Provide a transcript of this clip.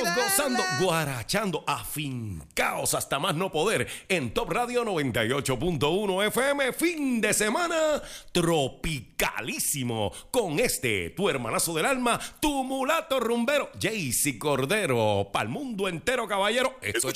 Gozando, guarachando, afincaos hasta más no poder en Top Radio 98.1 FM. Fin de semana tropicalísimo con tu hermanazo del alma, tu mulato rumbero, Jaycee Cordero, pa'l mundo entero, caballero. Esto es